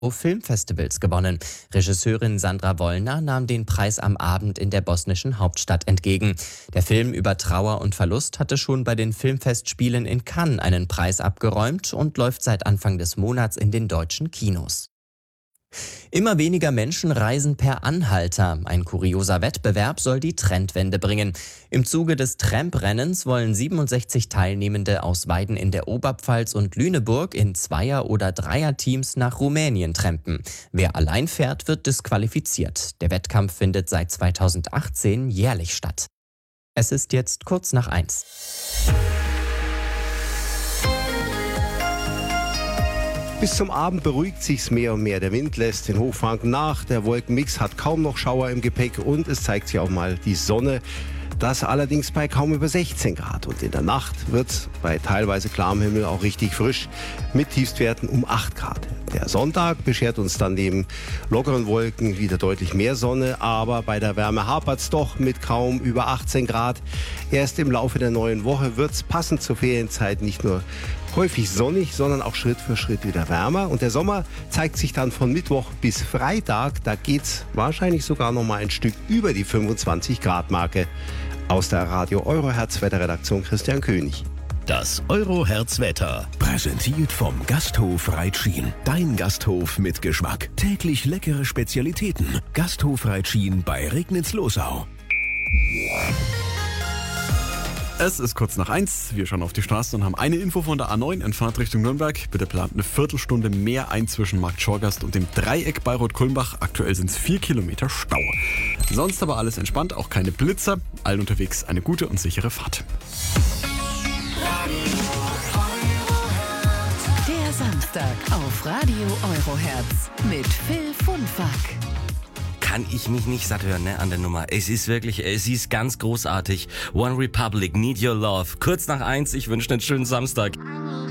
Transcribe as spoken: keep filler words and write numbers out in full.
Filmfestivals gewonnen. Regisseurin Sandra Wollner nahm den Preis am Abend in der bosnischen Hauptstadt entgegen. Der Film über Trauer und Verlust hatte schon bei den Filmfestspielen in Cannes einen Preis abgeräumt und läuft seit Anfang des Monats in den deutschen Kinos. Immer weniger Menschen reisen per Anhalter. Ein kurioser Wettbewerb soll die Trendwende bringen. Im Zuge des Tramprennens wollen siebenundsechzig Teilnehmende aus Weiden in der Oberpfalz und Lüneburg in Zweier- oder Dreierteams nach Rumänien trampen. Wer allein fährt, wird disqualifiziert. Der Wettkampf findet seit zweitausendachtzehn jährlich statt. Es ist jetzt kurz nach eins. Bis zum Abend beruhigt sich's mehr und mehr. Der Wind lässt den Hochfranken nach, der Wolkenmix hat kaum noch Schauer im Gepäck und es zeigt sich auch mal die Sonne. Das allerdings bei kaum über sechzehn Grad. Und in der Nacht wird's bei teilweise klarem Himmel auch richtig frisch mit Tiefstwerten um acht Grad. Der Sonntag beschert uns dann neben lockeren Wolken wieder deutlich mehr Sonne, aber bei der Wärme hapert's doch mit kaum über achtzehn Grad. Erst im Laufe der neuen Woche wird's passend zur Ferienzeit nicht nur häufig sonnig, sondern auch Schritt für Schritt wieder wärmer. Und der Sommer zeigt sich dann von Mittwoch bis Freitag. Da geht's wahrscheinlich sogar noch mal ein Stück über die fünfundzwanzig Grad Marke. Aus der Radio Eurohertz Wetterredaktion Christian König. Das Eurohertz-Wetter. Präsentiert vom Gasthof Reitschien. Dein Gasthof mit Geschmack. Täglich leckere Spezialitäten. Gasthof Reitschien bei Regnitz-Losau. Es ist kurz nach eins. Wir schauen auf die Straße und haben eine Info von der A neun in Fahrtrichtung Nürnberg. Bitte plant eine Viertelstunde mehr ein zwischen Markt Schorgast und dem Dreieck Bayreuth-Kulmbach. Aktuell sind es vier Kilometer Stau. Sonst aber alles entspannt, auch keine Blitzer. Allen unterwegs eine gute und sichere Fahrt. Der Samstag auf Radio Eurohertz mit Phil Funfack. Kann ich mich nicht satt hören, ne, an der Nummer. Es ist wirklich, es ist ganz großartig. One Republic, Need Your Love. Kurz nach eins, ich wünsche einen schönen Samstag.